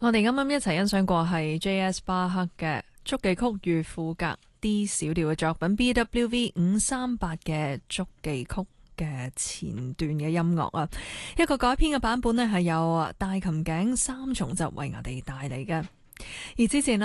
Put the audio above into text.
我哋啱啱一齊欣賞過係 J.S. 巴克嘅足技曲與賦格 D 小調嘅作品 BWV 538嘅足技曲嘅前段嘅音樂啊，一個改編嘅版本呢係由大琴頸三重奏為我哋帶嚟嘅，而之前